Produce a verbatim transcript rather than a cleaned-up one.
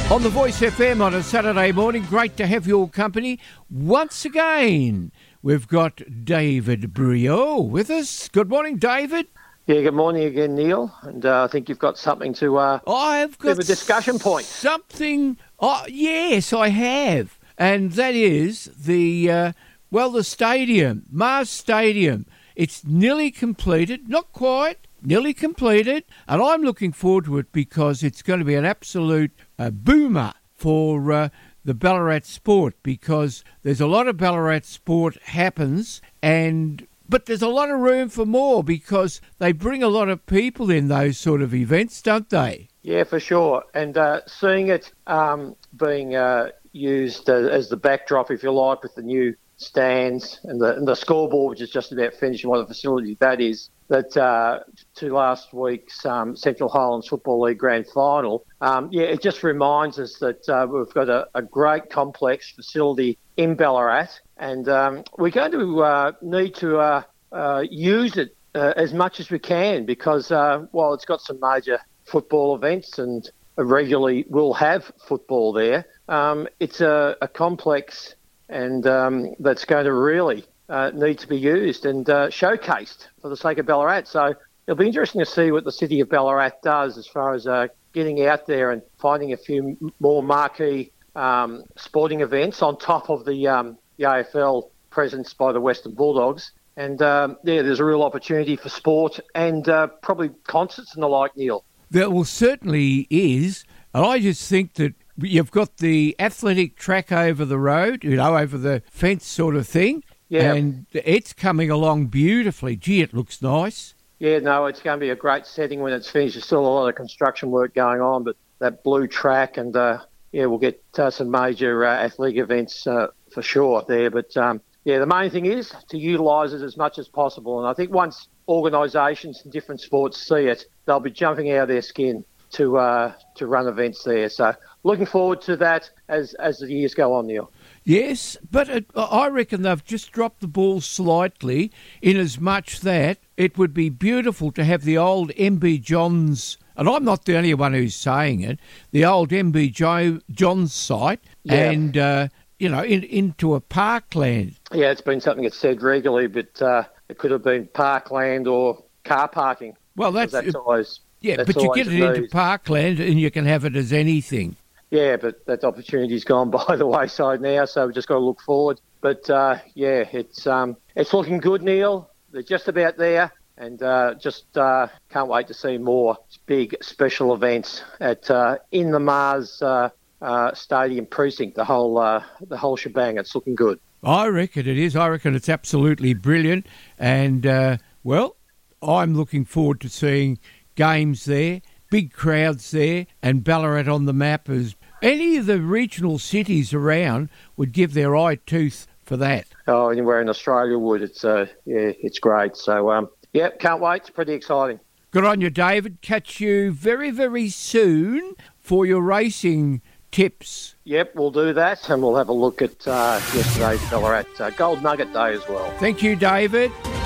On the Voice F M on a Saturday morning, great to have your company once again. We've got David Brio with us. Good morning, David. Yeah, good morning again, Neil. And uh, I think you've got something to uh, I've got a discussion point. Something. Oh, yes, I have, and that is the uh, well, the stadium, Mars Stadium. It's nearly completed, not quite. Nearly completed, and I'm looking forward to it because it's going to be an absolute uh, boomer for uh, the Ballarat sport, because there's a lot of Ballarat sport happens, and but there's a lot of room for more because they bring a lot of people in those sort of events, don't they? Yeah, for sure. And uh, seeing it um, being uh, used uh, as the backdrop, if you like, with the new stands and the, and the scoreboard, which is just about finished, and what a facility that is, that uh, to last week's um, Central Highlands Football League Grand Final, um, yeah, it just reminds us that uh, we've got a, a great complex facility in Ballarat, and um, we're going to uh, need to uh, uh, use it uh, as much as we can, because uh, while it's got some major football events and regularly will have football there, um, it's a, a complex and um, that's going to really uh, need to be used and uh, showcased for the sake of Ballarat. So it'll be interesting to see what the city of Ballarat does as far as uh, getting out there and finding a few m- more marquee um, sporting events on top of the, um, the A F L presence by the Western Bulldogs. And, um, yeah, there's a real opportunity for sport and uh, probably concerts and the like, Neil. There well, certainly is. And I just think that you've got the athletic track over the road, you know, over the fence sort of thing. Yeah. And it's coming along beautifully. Gee, it looks nice. Yeah, no, it's going to be a great setting when it's finished. There's still a lot of construction work going on, but that blue track and, uh, yeah, we'll get uh, some major uh, athletic events uh, for sure there. But, um, yeah, the main thing is to utilise it as much as possible. And I think once organisations in different sports see it, they'll be jumping out of their skin to uh, to run events there. So looking forward to that as, as the years go on, Neil. Yes, but it, I reckon they've just dropped the ball slightly in as much that it would be beautiful to have the old M B Johns, and I'm not the only one who's saying it, the old M B Johns site, yeah. and, uh, you know, in, into a parkland. Yeah, it's been something that's said regularly, but uh, it could have been parkland or car parking. Well, that's, that's always... Yeah, That's but you get it need. into parkland and you can have it as anything. Yeah, but that opportunity's gone by the wayside now, so we've just got to look forward. But, uh, yeah, it's um, it's looking good, Neil. They're just about there, and uh, just uh, can't wait to see more big special events at uh, in the Mars uh, uh, Stadium precinct, the whole, uh, the whole shebang. It's looking good. I reckon it is. I reckon it's absolutely brilliant. And, uh, well, I'm looking forward to seeing games there, big crowds there, and Ballarat on the map. As any of the regional cities around would give their eye tooth for that. Oh, anywhere in Australia would. It's uh, yeah, it's great. So, um, yeah, can't wait. It's pretty exciting. Good on you, David. Catch you very, very soon for your racing tips. Yep, we'll do that, and we'll have a look at uh, yesterday's Ballarat uh, Gold Nugget Day as well. Thank you, David.